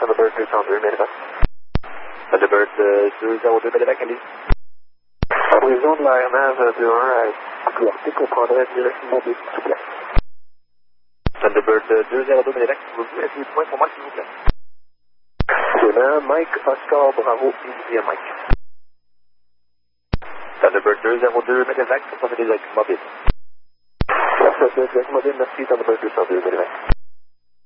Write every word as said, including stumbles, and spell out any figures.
Thunderbird deux cent deux, Medevac. Thunderbird euh, deux zéro deux, Medevac, allez. Horizon de l'aéronave deux un à Gouartic, on prendrait direction mobile, s'il vous plaît. Thunderbird euh, deux zéro deux, Medevac, vous pouvez essayer de point pour moi, s'il vous plaît. Demain, Mike, Oscar, Bravo, India, Mike. Thunderbird deux zéro deux, Medevac, pour procéder direct mobile. Merci, direct mobile, merci, Thunderbird deux cent deux, Medevac.